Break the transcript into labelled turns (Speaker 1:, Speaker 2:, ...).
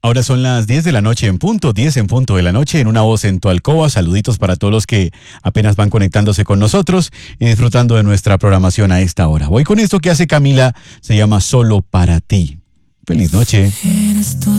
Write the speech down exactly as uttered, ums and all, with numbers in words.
Speaker 1: Ahora son las diez de la noche en punto, diez en punto de la noche, en Una Voz en tu Alcoba. Saluditos para todos los que apenas van conectándose con nosotros y disfrutando de nuestra programación a esta hora. Voy con esto que hace Camila, se llama Solo para ti. Feliz noche.
Speaker 2: Eres todo